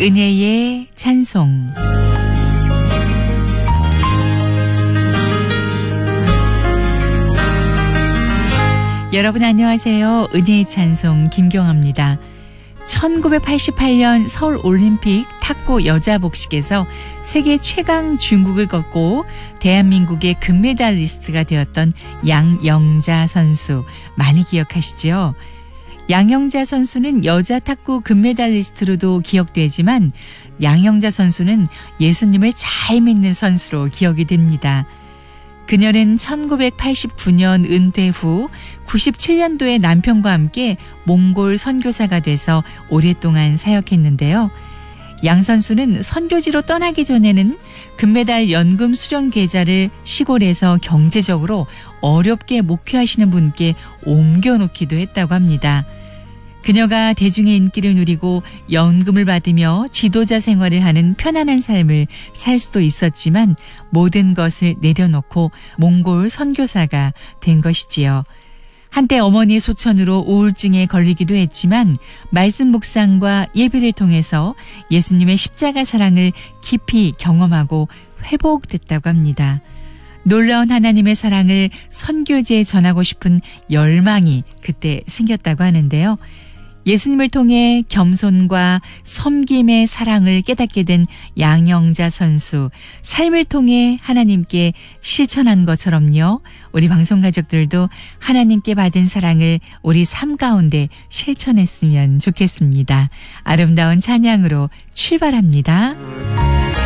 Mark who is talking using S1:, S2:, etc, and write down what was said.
S1: 은혜의 찬송. 여러분 안녕하세요. 은혜의 찬송 김경아입니다. 1988년 서울올림픽 탁구 여자 복식에서 세계 최강 중국을 꺾고 대한민국의 금메달리스트가 되었던 양영자 선수 많이 기억하시죠? 양영자 선수는 여자 탁구 금메달리스트로도 기억되지만 양영자 선수는 예수님을 잘 믿는 선수로 기억이 됩니다. 그녀는 1989년 은퇴 후 97년도에 남편과 함께 몽골 선교사가 돼서 오랫동안 사역했는데요. 양 선수는 선교지로 떠나기 전에는 금메달 연금 수령 계좌를 시골에서 경제적으로 어렵게 목회하시는 분께 옮겨놓기도 했다고 합니다. 그녀가 대중의 인기를 누리고 연금을 받으며 지도자 생활을 하는 편안한 삶을 살 수도 있었지만 모든 것을 내려놓고 몽골 선교사가 된 것이지요. 한때 어머니의 소천으로 우울증에 걸리기도 했지만 말씀 묵상과 예배를 통해서 예수님의 십자가 사랑을 깊이 경험하고 회복됐다고 합니다. 놀라운 하나님의 사랑을 선교지에 전하고 싶은 열망이 그때 생겼다고 하는데요. 예수님을 통해 겸손과 섬김의 사랑을 깨닫게 된 양영자 선수, 삶을 통해 하나님께 실천한 것처럼요. 우리 방송가족들도 하나님께 받은 사랑을 우리 삶 가운데 실천했으면 좋겠습니다. 아름다운 찬양으로 출발합니다.